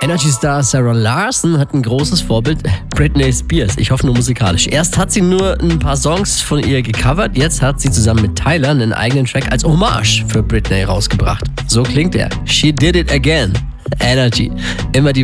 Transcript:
Energy-Star Sarah Larson hat ein großes Vorbild, Britney Spears. Ich hoffe nur musikalisch. Erst hat sie nur ein paar Songs von ihr gecovert, jetzt hat sie zusammen mit Tyler einen eigenen Track als Hommage für Britney rausgebracht. So klingt er. She did it again. Energy. Immer die